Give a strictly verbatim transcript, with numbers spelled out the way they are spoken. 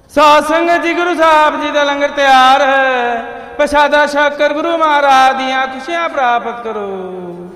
ਸਾਧ ਸੰਗਤ ਜੀ, ਗੁਰੂ ਸਾਹਿਬ ਜੀ ਦਾ ਲੰਗਰ ਤਿਆਰ ਹੈ। ਪ੍ਰਸ਼ਾਦਾ ਛਕ ਕਰ ਗੁਰੂ ਮਹਾਰਾਜ ਦੀਆਂ ਖੁਸ਼ੀਆਂ ਪ੍ਰਾਪਤ ਕਰੋ।